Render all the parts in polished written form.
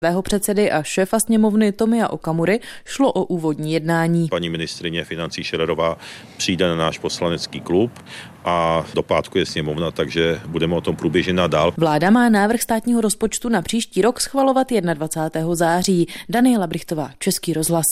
Svého předsedy a šéfa sněmovny Tomia Okamury šlo o úvodní jednání. Paní ministryně financí Schillerová přijde na náš poslanecký klub a do pátku je sněmovna, takže budeme o tom průběžně dál. Vláda má návrh státního rozpočtu na příští rok schvalovat 21. září. Daniela Brichtová, Český rozhlas.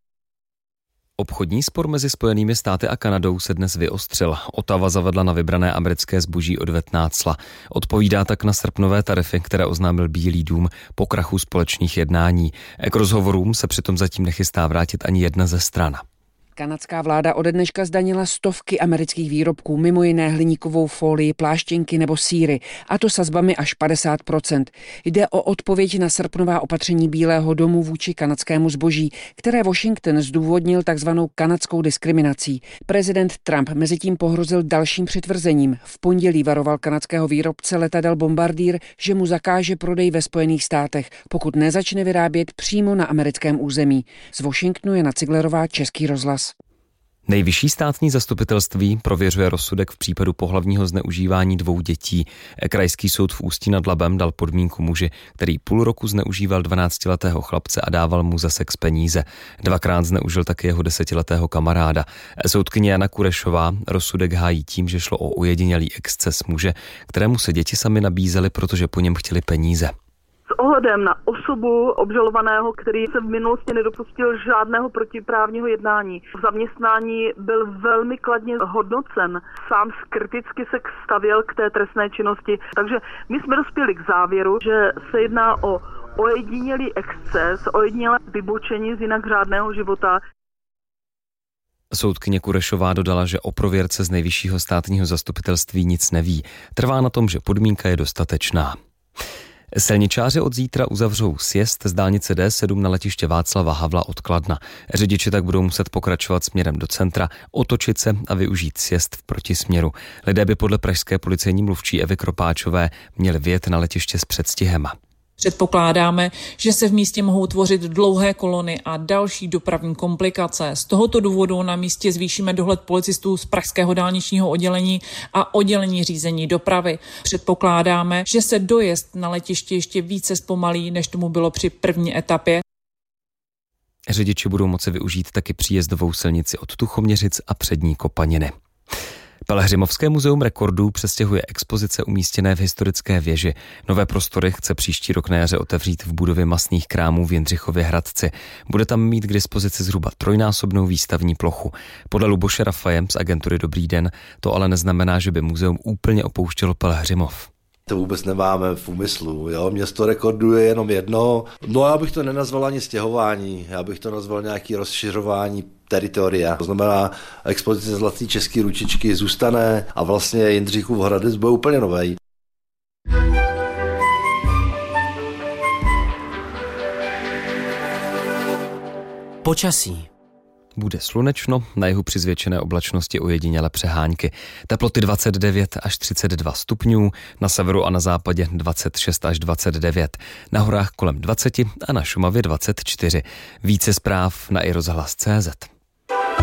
Obchodní spor mezi Spojenými státy a Kanadou se dnes vyostřil. Ottawa zavedla na vybrané americké zboží odvetná cla. Odpovídá tak na srpnové tarify, které oznámil Bílý dům po krachu společných jednání. K rozhovorům se přitom zatím nechystá vrátit ani jedna ze stran. Kanadská vláda ode dneška zdanila stovky amerických výrobků, mimo jiné hliníkovou folii, pláštěnky nebo sýry, a to sazbami až 50%. Jde o odpověď na srpnová opatření Bílého domu vůči kanadskému zboží, které Washington zdůvodnil takzvanou kanadskou diskriminací. Prezident Trump mezitím pohrozil dalším přitvrzením. V pondělí varoval kanadského výrobce letadel Bombardier, že mu zakáže prodej ve Spojených státech, pokud nezačne vyrábět přímo na americkém území. Z Washingtonu Jana Ciglerová, Český rozhlas. Nejvyšší státní zastupitelství prověřuje rozsudek v případu pohlavního zneužívání 2 dětí. Krajský soud v Ústí nad Labem dal podmínku muži, který půl roku zneužíval 12letého chlapce a dával mu za sex peníze. 2krát zneužil také jeho 10letého kamaráda. Soudkyně Jana Kurešová rozsudek hájí tím, že šlo o ojedinělý exces muže, kterému se děti sami nabízely, protože po něm chtěli peníze. S ohledem na osobu obžalovaného, který se v minulosti nedopustil žádného protiprávního jednání. V zaměstnání byl velmi kladně hodnocen. Sám kriticky se stavěl k té trestné činnosti. Takže my jsme dospěli k závěru, že se jedná o ojedinělý exces, ojedinělé vybočení z jinak řádného života. Soudkyně Kurešová dodala, že o prověrce z Nejvyššího státního zastupitelství nic neví. Trvá na tom, že podmínka je dostatečná. Silničáři od zítra uzavřou sjezd z dálnice D7 na letiště Václava Havla od Kladna. Řidiči tak budou muset pokračovat směrem do centra, otočit se a využít sjezd v protisměru. Lidé by podle pražské policejní mluvčí Evy Kropáčové měli vyjet na letiště s předstihem. Předpokládáme, že se v místě mohou tvořit dlouhé kolony a další dopravní komplikace. Z tohoto důvodu na místě zvýšíme dohled policistů z pražského dálničního oddělení a oddělení řízení dopravy. Předpokládáme, že se dojezd na letiště ještě více zpomalí, než tomu bylo při první etapě. Řidiči budou moci využít taky příjezdovou silnici od Tuchoměřic a Přední Kopaniny. Pelhřimovské muzeum rekordů přestěhuje expozice umístěné v historické věži. Nové prostory chce příští rok na jaře otevřít v budově masných krámů v Jindřichově Hradci. Bude tam mít k dispozici zhruba 3násobnou výstavní plochu. Podle Luboše Rafaje z agentury Dobrý den to ale neznamená, že by muzeum úplně opouštělo Pelhřimov. To vůbec nemáme v úmyslu. Jo? Město rekordů je jenom jedno. No já bych to nenazval ani stěhování, já bych to nazval nějaký rozšiřování teritoria. To znamená, expozice Zlatý český ručičky zůstane a vlastně Jindřichův Hradec bude úplně nový. Počasí. Bude slunečno, na jihu při zvětšené oblačnosti ojedinělé přehánky. Teploty 29 až 32 stupňů, na severu a na západě 26 až 29, na horách kolem 20 a na Šumavě 24. Více zpráv na iRozhlas.cz.